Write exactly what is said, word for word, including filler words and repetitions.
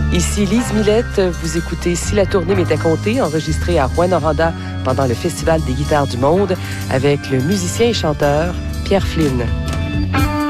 Ici Lise Millette, vous écoutez Si la tournée m'était comptée, enregistré à Rouyn-Noranda pendant le Festival des guitares du monde avec le musicien et chanteur Pierre Flynn.